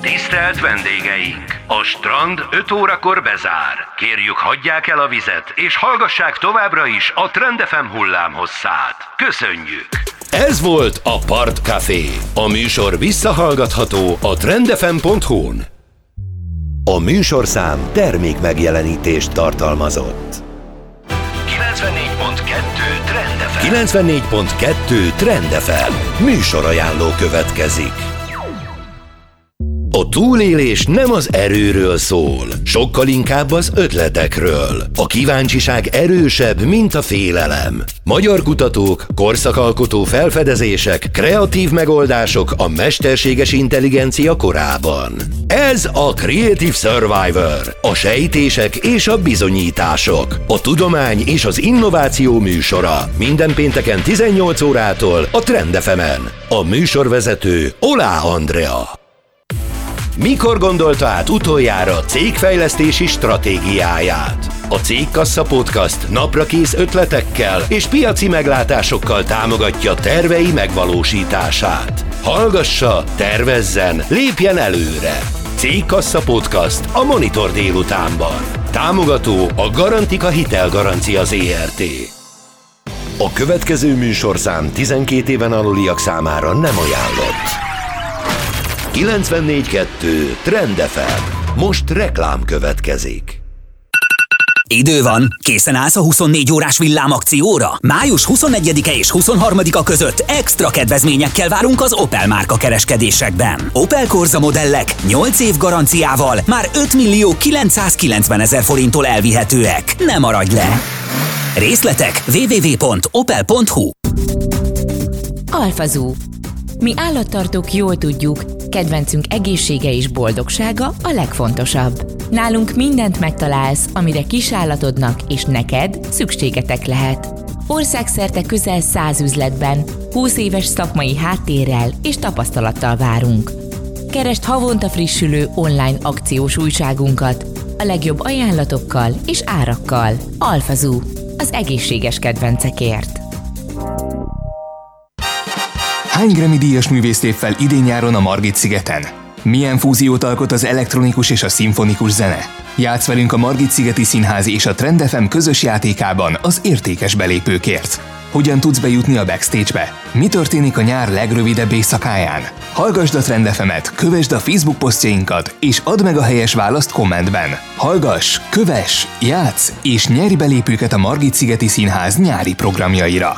Tisztelt vendégeink! A strand 5 órakor bezár. Kérjük, hagyják el a vizet, és hallgassák továbbra is a Trend FM hullámhosszát. Köszönjük! Ez volt a Part Café. A műsor visszahallgatható a trendfm.hu-n. A műsorszám termék megjelenítést tartalmazott. 94.2 Trend FM. Műsorajánló következik. A túlélés nem az erőről szól, sokkal inkább az ötletekről. A kíváncsiság erősebb, mint a félelem. Magyar kutatók, korszakalkotó felfedezések, kreatív megoldások a mesterséges intelligencia korában. Ez a Creative Survivor, a sejtések és a bizonyítások, a tudomány és az innováció műsora. Minden pénteken 18 órától a Trend FM-en. A műsorvezető Olá Andrea. Mikor gondolta át utoljára cégfejlesztési stratégiáját? A Cégkassa Podcast naprakész ötletekkel és piaci meglátásokkal támogatja tervei megvalósítását. Hallgassa, tervezzen, lépjen előre! Cégkassa Podcast a Monitor délutánban. Támogató a Garantika Hitelgarancia Zrt. A következő műsorszám 12 éven aluliak számára nem ajánlott. 94.2 Trend FM. Most reklám következik. Idő van, készen állsz a 24 órás villámakcióra? Május 21-e és 23-a között extra kedvezményekkel várunk az Opel márka kereskedésekben. Opel Corsa modellek 8 év garanciával már 5.990.000 forinttól elvihetőek. Ne maradj le! Részletek www.opel.hu. Alfazú. Mi állattartók jól tudjuk, kedvencünk egészsége és boldogsága a legfontosabb. Nálunk mindent megtalálsz, amire kisállatodnak és neked szükségetek lehet. Országszerte közel 100 üzletben, 20 éves szakmai háttérrel és tapasztalattal várunk. Keresd havonta frissülő online akciós újságunkat, a legjobb ajánlatokkal és árakkal. Alfazú, az egészséges kedvencekért. Hány Grammy-díjas művész lép fel idén-nyáron a Margit-szigeten? Milyen fúziót alkot az elektronikus és a szimfonikus zene? Játsz velünk a Margit-szigeti Színház és a Trend FM közös játékában az értékes belépőkért. Hogyan tudsz bejutni a backstage-be? Mi történik a nyár legrövidebb éjszakáján? Hallgasd a Trend FM-et, kövesd a Facebook posztjainkat, és add meg a helyes választ kommentben. Hallgass, kövess, játsz, és nyerj belépőket a Margit-szigeti Színház nyári programjaira.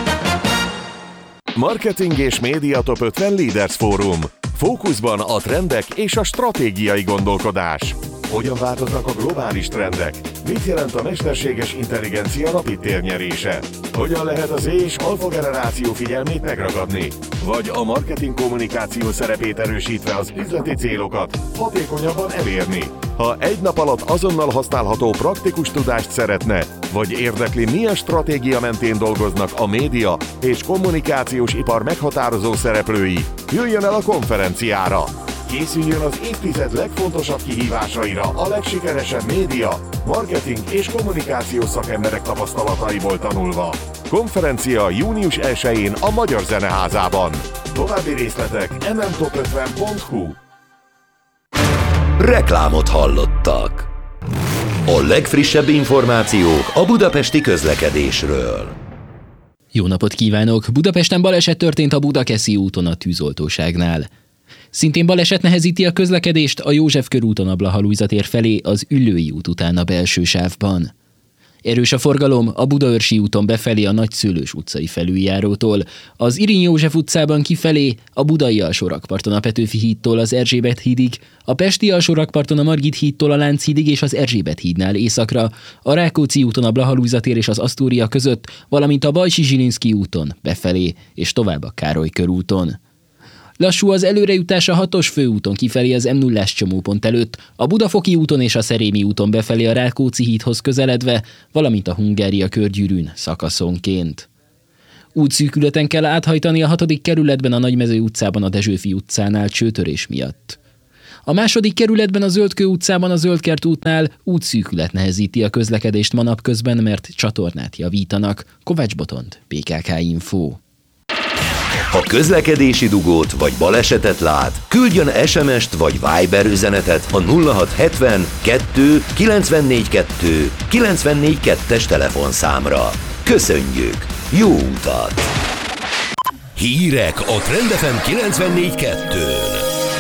Marketing és Média Top 50 Leaders Fórum. Fókuszban a trendek és a stratégiai gondolkodás. Hogyan változnak a globális trendek? Mit jelent a mesterséges intelligencia rapid térnyerése? Hogyan lehet az Z és alfa generáció figyelmét megragadni? Vagy a marketing kommunikáció szerepét erősítve az üzleti célokat hatékonyabban elérni? Ha egy nap alatt azonnal használható praktikus tudást szeretne, vagy érdekli, milyen stratégia mentén dolgoznak a média és kommunikációs ipar meghatározó szereplői, jöjjön el a konferenciára! Készüljön az évtized legfontosabb kihívásaira a legsikeresebb média, marketing és kommunikációs szakemberek tapasztalataiból tanulva. Konferencia június 1-én a Magyar Zeneházában. További részletek mmtop50.hu. Reklámot hallottak. A legfrissebb információk a budapesti közlekedésről. Jó napot kívánok! Budapesten baleset történt a Budakeszi úton a tűzoltóságnál. Szintén baleset nehezíti a közlekedést a József körúton a Blaha-Lujza tér felé az Üllői út után a belső sávban. Erős a forgalom a Budaörsi úton befelé a Nagyszőlős utcai felüljárótól, az Iriny József utcában kifelé a Budai alsórakparton a Petőfi hídtól az Erzsébet hídig, a Pesti alsórakparton a Margit hídtól a Lánchídig és az Erzsébet hídnál északra, a Rákóczi úton a Blaha-Lujza tér és az Asztória között, valamint a Bajcsy-Zsilinszky úton befelé és tovább a Károly körúton. Lassú az előrejutás a 6-os főúton kifelé az M0-ás csomópont előtt, a Budafoki úton és a Szerémi úton befelé a Rákóczi hídhoz közeledve, valamint a Hungária körgyűrűn szakaszonként. Útszűkületen kell áthajtani a 6. kerületben a Nagymező utcában a Dezsőfi utcánál csőtörés miatt. A 2. kerületben a Zöldkő utcában a Zöldkert útnál útszűkület nehezíti a közlekedést ma napközben, mert csatornát javítanak. Kovács Botond, PKK Info. Ha közlekedési dugót vagy balesetet lát, küldjön SMS-t vagy Viber üzenetet a 0670 2 94 2 94 2-es telefonszámra. Köszönjük! Jó utat! Hírek a Trend FM 94.2-n.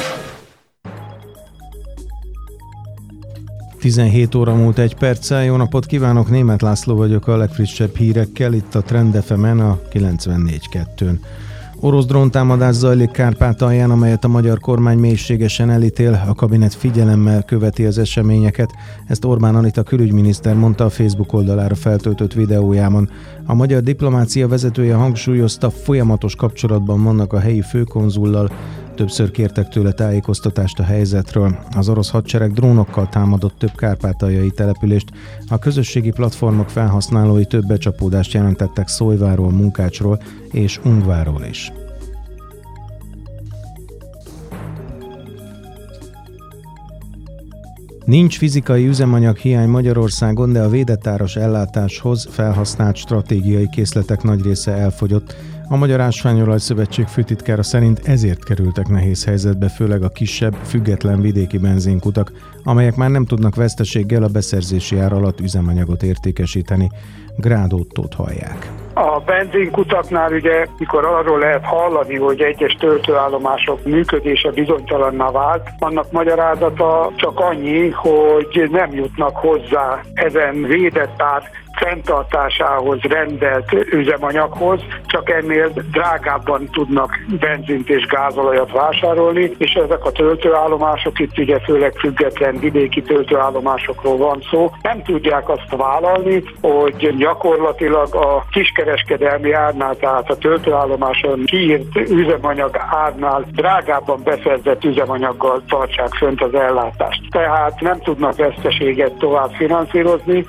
17 óra múlt 1 perccel. Jó napot kívánok, Németh László vagyok a legfrissebb hírekkel itt a Trend FM-en a 94.2-n. Orosz dróntámadás zajlik Kárpátalján, amelyet a magyar kormány mélységesen elítél, a kabinet figyelemmel követi az eseményeket. Ezt Orbán Anita külügyminiszter mondta a Facebook oldalára feltöltött videójában. A magyar diplomácia vezetője hangsúlyozta, folyamatos kapcsolatban vannak a helyi főkonzullal, többször kértek tőle tájékoztatást a helyzetről. Az orosz hadsereg drónokkal támadott több kárpátaljai települést. A közösségi platformok felhasználói több becsapódást jelentettek Szólyváról, Munkácsról és Ungváról is. Nincs fizikai üzemanyag hiány Magyarországon, de a védett áras ellátáshoz felhasznált stratégiai készletek nagy része elfogyott. A Magyar Ásványolaj Szövetség főtitkára szerint ezért kerültek nehéz helyzetbe főleg a kisebb, független vidéki benzinkutak, amelyek már nem tudnak veszteséggel a beszerzési ár alatt üzemanyagot értékesíteni. Grád Ottót hallják. A benzinkutaknál ugye, mikor arról lehet hallani, hogy egyes töltőállomások működése bizonytalanná vált, annak magyarázata csak annyi, hogy nem jutnak hozzá ezen védett ár fenntartásához rendelt üzemanyaghoz, csak ennél drágábban tudnak benzint és gázolajat vásárolni, és ezek a töltőállomások, itt ugye főleg független vidéki töltőállomásokról van szó, nem tudják azt vállalni, hogy gyakorlatilag a kiskereskedelmi árnál, tehát a töltőállomáson kiírt üzemanyag árnál drágábban beszerzett üzemanyaggal tartsák fönt az ellátást. Tehát nem tudnak veszteséget tovább finanszírozni.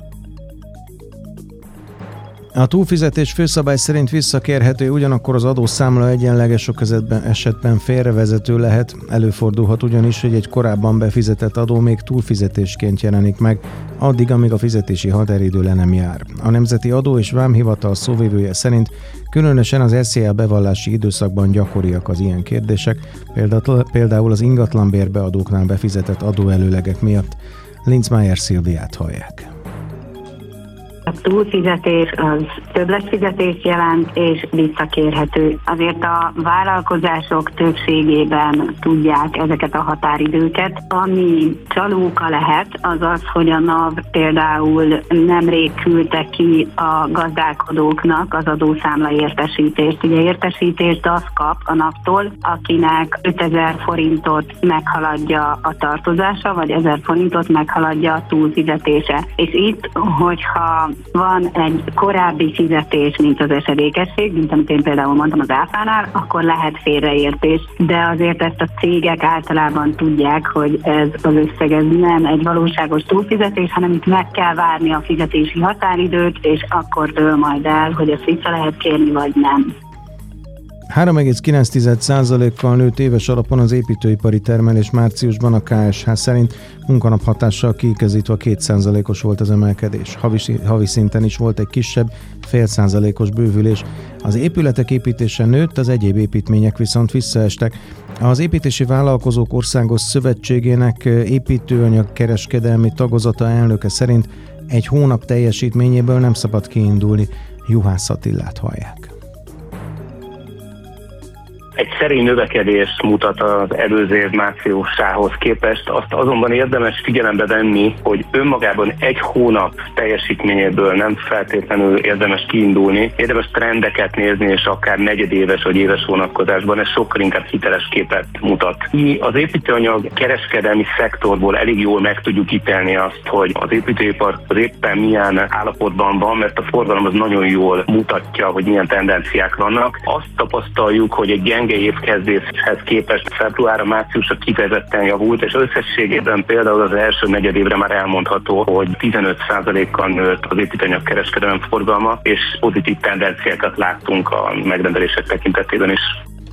A túlfizetés főszabály szerint visszakérhető, ugyanakkor az adószámla egyenleges esetben félrevezető lehet. Előfordulhat ugyanis, hogy egy korábban befizetett adó még túlfizetésként jelenik meg, addig, amíg a fizetési határidő le nem jár. A Nemzeti Adó és Vámhivatal szóvivője szerint különösen az SZIA bevallási időszakban gyakoriak az ilyen kérdések, például az ingatlanbérbeadóknál befizetett adóelőlegek miatt. Linzmeier Szilviát hallják. A túlfizetés az többletfizetést jelent és visszakérhető. Azért a vállalkozások többségében tudják ezeket a határidőket. Ami csalóka lehet, az az, hogy a NAV például nemrég küldte ki a gazdálkodóknak az adószámla értesítést. Ugye értesítést azt kap a NAV-tól, akinek 5000 forintot meghaladja a tartozása, vagy 1000 forintot meghaladja a túlfizetése. És itt, hogyha van egy korábbi fizetés, mint az esedékesség, mint amit én például mondtam az áfánál, akkor lehet félreértés. De azért ezt a cégek általában tudják, hogy ez az összeg ez nem egy valóságos túlfizetés, hanem itt meg kell várni a fizetési határidőt, és akkor dől majd el, hogy ezt vissza lehet kérni, vagy nem. 3,9%-kal nőtt éves alapon az építőipari termelés márciusban, a KSH szerint munkanap hatással kiigazítva 2%-os volt az emelkedés. Havi szinten is volt egy kisebb, 0,5%-os bővülés. Az épületek építése nőtt, az egyéb építmények viszont visszaestek. Az Építési Vállalkozók Országos Szövetségének építőanyag kereskedelmi tagozata elnöke szerint egy hónap teljesítményéből nem szabad kiindulni. Juhász Attilát hallják. Egy szerény növekedést mutat az előző év márciusához képest, azt azonban érdemes figyelembe venni, hogy önmagában egy hónap teljesítményéből nem feltétlenül érdemes kiindulni, érdemes trendeket nézni, és akár negyedéves vagy éves vonatkozásban ez sokkal inkább hiteles képet mutat. Mi az építőanyag kereskedelmi szektorból elég jól meg tudjuk ítélni azt, hogy az építőipar az éppen milyen állapotban van, mert a forgalom az nagyon jól mutatja, hogy milyen tendenciák vannak. Azt tapasztaljuk, hogy egy gyenge évkezdéshez képest februárra, márciusra kifejezetten javult, és összességében például az első negyedévre már elmondható, hogy 15%-kal nőtt az építőanyag kereskedelem forgalma, és pozitív tendenciákat láttunk a megrendelések tekintetében is.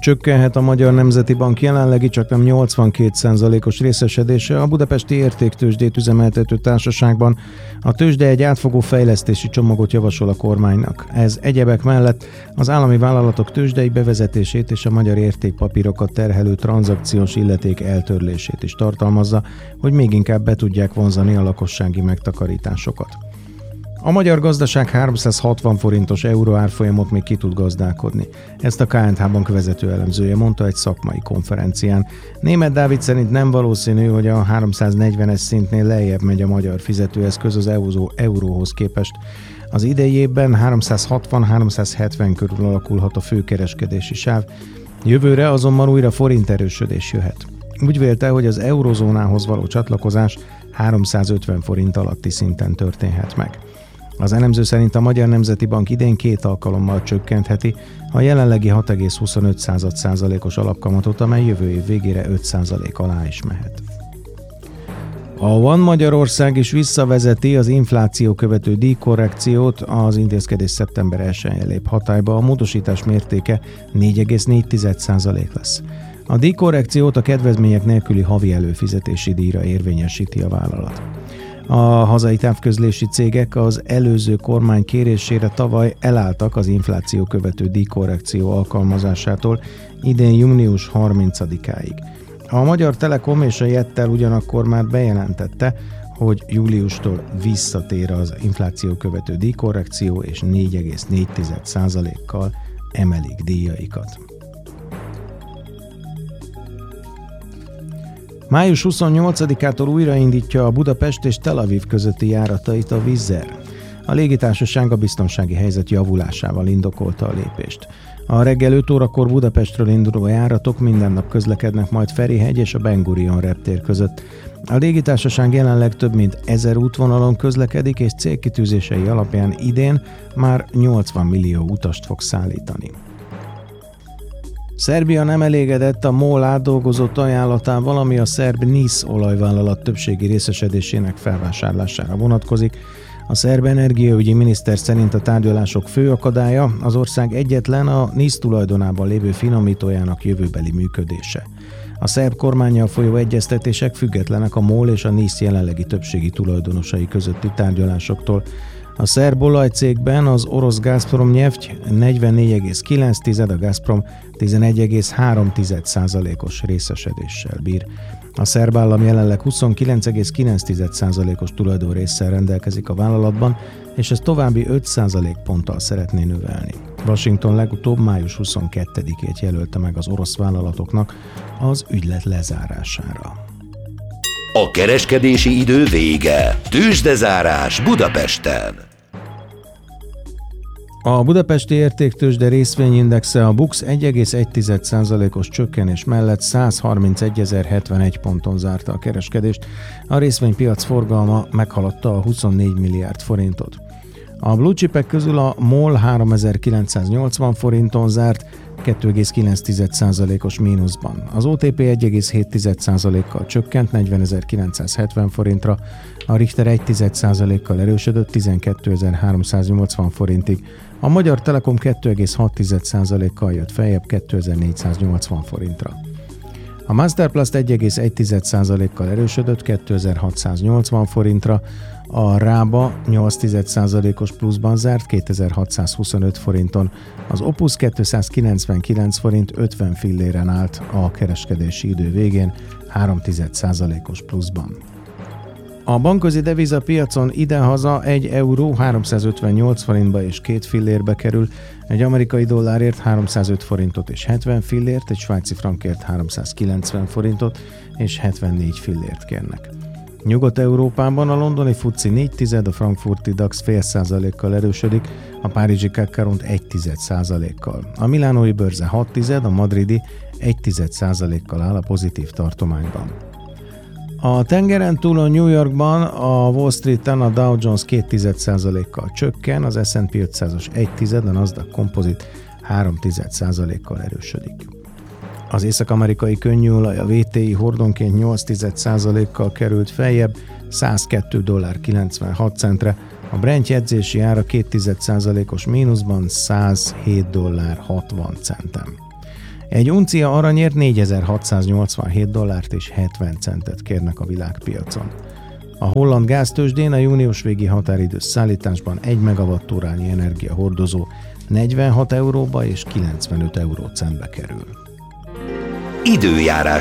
csökkenhet a Magyar Nemzeti Bank jelenlegi csaknem 82%-os részesedése a Budapesti Értéktőzsdét üzemeltető társaságban. A tőzsde egy átfogó fejlesztési csomagot javasol a kormánynak. Ez egyebek mellett az állami vállalatok tőzsdei bevezetését és a magyar értékpapírokat terhelő tranzakciós illeték eltörlését is tartalmazza, hogy még inkább be tudják vonzani a lakossági megtakarításokat. A magyar gazdaság 360 forintos euró árfolyamot még ki tud gazdálkodni. Ezt a KNH Bank vezető elemzője mondta egy szakmai konferencián. Németh Dávid szerint nem valószínű, hogy a 340-es szintnél lejjebb megy a magyar fizetőeszköz az euróhoz képest. Az idei évben 360-370 körül alakulhat a főkereskedési sáv. Jövőre azonban újra forint erősödés jöhet. Úgy vélte, hogy az eurozónához való csatlakozás 350 forint alatti szinten történhet meg. Az elemző szerint a Magyar Nemzeti Bank idén 2 alkalommal csökkentheti a jelenlegi 6,25%-os alapkamatot, amely jövő év végére 5% alá is mehet. A One Magyarország is visszavezeti az infláció követő díjkorrekciót, az intézkedés szeptember 1-én lép hatályba, a módosítás mértéke 4,4% lesz. A díjkorrekciót a kedvezmények nélküli havi előfizetési díjra érvényesíti a vállalat. A hazai távközlési cégek az előző kormány kérésére tavaly elálltak az infláció követő díjkorrekció alkalmazásától idén június 30-áig. A Magyar Telekom és a Jettel ugyanakkor már bejelentette, hogy júliustól visszatér az infláció követő díjkorrekció, és 4,4%-kal emelik díjaikat. Május 28-ától újraindítja a Budapest és Tel Aviv közötti járatait a Wizz Air. A légitársaság a biztonsági helyzet javulásával indokolta a lépést. A reggel 5 órakor Budapestről induló járatok minden nap közlekednek majd Ferihegy és a Ben Gurion reptér között. A légitársaság jelenleg több mint 1000 útvonalon közlekedik, és célkitűzései alapján idén már 80 millió utast fog szállítani. Szerbia nem elégedett a MOL átdolgozott ajánlatával, ami a szerb NIS olajvállalat többségi részesedésének felvásárlására vonatkozik. A szerb energiaügyi miniszter szerint a tárgyalások fő akadálya az ország egyetlen a NIS tulajdonában lévő finomítójának jövőbeli működése. A szerb kormánnyal folyó egyeztetések függetlenek a MOL és a NIS jelenlegi többségi tulajdonosai közötti tárgyalásoktól. A szerb olajcégben az orosz Gazprom Neft 44,9%, a Gazprom 11,3%-os részesedéssel bír. A szerb állam jelenleg 29,9%-os tulajdonrésszel rendelkezik a vállalatban, és ez további 5% ponttal szeretné növelni. Washington legutóbb május 22-ét jelölte meg az orosz vállalatoknak az ügylet lezárására. A kereskedési idő vége. Tőzsdezárás Budapesten. A budapesti értéktőzsde részvényindexe a BUX 1,1%-os csökkenés mellett 131.071 ponton zárta a kereskedést. A részvénypiac forgalma meghaladta a 24 milliárd forintot. A blue chipek közül a MOL 3980 forinton zárt, 2,9%-os mínuszban. Az OTP 1,7%-kal csökkent 40.970 forintra, a Richter 1,1%-kal erősödött 12.380 forintig, a Magyar Telekom 2,6%-kal jött feljebb 2.480 forintra. A Masterplast 1,1%-kal erősödött 2.680 forintra, a Rába 8%-os pluszban zárt 2625 forinton, az Opus 299 forint 50 filléren állt a kereskedési idő végén 3%-os pluszban. A bankközi devizapiacon idehaza 1 euró 358 forintba és 2 fillérbe kerül, egy amerikai dollárért 305 forintot és 70 fillért, egy svájci frankért 390 forintot és 74 fillért kérnek. Nyugat-Európában a londoni FTSE 4, a frankfurti DAX 0,5%-kal erősödik, a párizsi CAC 1%-kal. A milánói bőrze 6, a madridi 1%-kal áll a pozitív tartományban. A tengeren túl a New Yorkban a Wall Street-en a Dow Jones 2%-kal csökken, az S&P 500-as 1, a Nasdaq Composite 3%-kal erősödik. Az észak-amerikai könnyűolaj a WTI hordonként 8%-kal került feljebb, $102.96, a Brent jegyzési ára 2%-os mínuszban $107.60. Egy uncia aranyért $4687 és 70 centet kérnek a világpiacon. A holland gáztőzsdén a június végi határidős szállításban 1 megawattórányi energiahordozó 46 euróba és 95 eurócentbe kerül. Időjárás